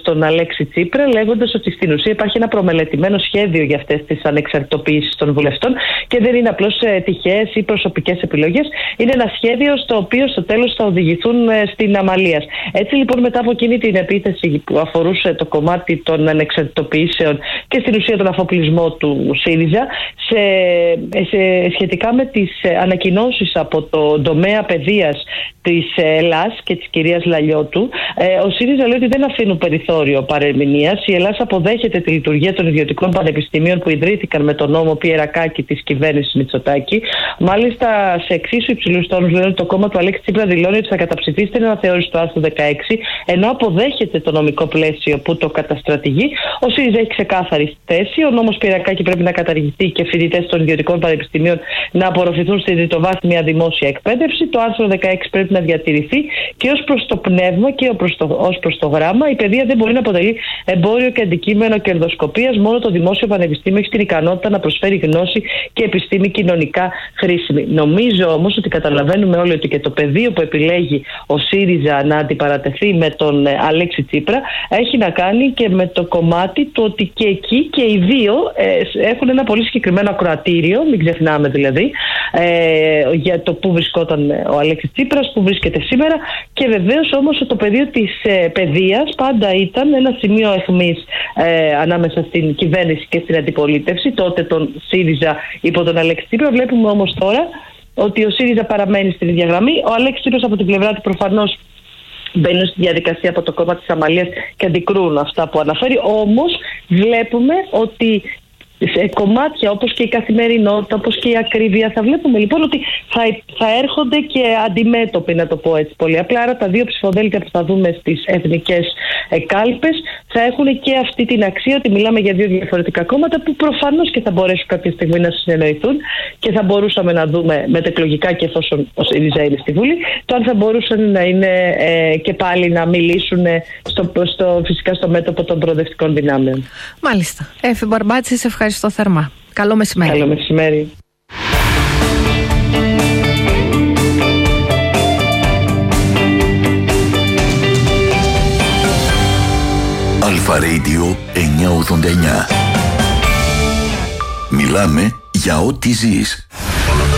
στον Αλέξη Τσίπρα, λέγοντας ότι στην ουσία υπάρχει ένα προμελετημένο σχέδιο για αυτές τις ανεξαρτητοποιήσεις των βουλευτών και δεν είναι απλώς τυχαίες ή προσωπικές επιλογές. Είναι ένα σχέδιο στο οποίο στο τέλος θα οδηγηθούν στην αμαλία. Έτσι λοιπόν, μετά από εκείνη την επίθεση που αφορούσε το κομμάτι των ανεξαρτητοποιήσεων και στην ουσία τον αφοπλισμό του ΣΥΡΙΖΑ, σχετικά με τις ανακοινώσεις από το τομέα παιδείας της Ελλάς και της κυρίας Λαλιώτου, ο ΣΥΡΙΖΑ λέει ότι δεν αφήνουν περιθώριο παρερμηνίας. Η Ελλάς αποδέχεται τη λειτουργία των ιδιωτικών πανεπιστημίων που ιδρύθηκαν με τον νόμο Πιερακάκη της κυβέρνησης Μητσοτάκη. Μάλιστα, σε εξίσου υψηλούς τόνους λένε ότι το κόμμα του Αλέξη Τσίπρα δηλώνει ότι θα καταψηφίσει την αναθεώρηση του άρθρου 16, ενώ αποδέχεται το νομικό πλαίσιο που το καταστρατηγεί. Ο ΣΥΡΙΖΑ έχει ξεκάθαρη θέση. Ο νόμος Πιερακάκη πρέπει να καταργηθεί και φοιτητές των ιδιωτικών πανεπιστημίων να απορροφηθούν στη τριτοβάθμια δημόσια εκπαίδευση. Το άρθρο 16 πρέπει να διατηρηθεί και ως προς το πνεύμα και ως προς το γράμμα, η παιδεία δεν μπορεί να αποτελεί εμπόριο και αντικείμενο κερδοσκοπίας. Μόνο το δημόσιο πανεπιστήμιο έχει την ικανότητα να προσφέρει γνώση και επιστήμη κοινωνικά χρήσιμη. Νομίζω όμως ότι καταλαβαίνουμε όλοι ότι και το πεδίο που επιλέγει ο ΣΥΡΙΖΑ να αντιπαρατεθεί με τον Αλέξη Τσίπρα έχει να κάνει και με το κομμάτι του ότι και εκεί και οι δύο έχουν ένα πολύ συγκεκριμένο ακροατήριο, μην ξεχνάμε δηλαδή, για το πού βρισκόταν ο Αλέξης Τσίπρας, πού βρίσκεται σήμερα. Και βεβαίως όμως το πεδίο της παιδείας πάντα ήταν ένα σημείο αιχμής ανάμεσα στην κυβέρνηση και στην αντιπολίτευση, τότε τον ΣΥΡΙΖΑ υπό τον Αλέξη Τσίπρα. Βλέπουμε όμως τώρα ότι ο ΣΥΡΙΖΑ παραμένει στην ίδια γραμμή. Ο Αλέξης Τσίπρας από την πλευρά του προφανώς μπαίνουν στη διαδικασία από το κόμμα της αμαλίας και αντικρούν αυτά που αναφέρει. Όμως βλέπουμε ότι σε κομμάτια όπως και η καθημερινότητα, όπως και η ακρίβεια, θα βλέπουμε λοιπόν ότι θα έρχονται και αντιμέτωποι, να το πω έτσι πολύ απλά. Άρα τα δύο ψηφοδέλτια που θα δούμε στις εθνικές κάλπες θα έχουν και αυτή την αξία ότι μιλάμε για δύο διαφορετικά κόμματα που προφανώς και θα μπορέσουν κάποια στιγμή να συνεννοηθούν και θα μπορούσαμε να δούμε μετεκλογικά, και εφόσον ο ΣΥΡΙΖΑ είναι στη Βουλή, το αν θα μπορούσαν να είναι και πάλι να μιλήσουν φυσικά στο μέτωπο των προοδευτικών δυνάμεων. Μάλιστα. Έφη Μπαρμπάτση, σε ευχαριστώ θερμά. Καλό μεσημέρι. Καλό μεσημέρι. Αλφα Radio 989. Μιλάμε για ό,τι ζεις.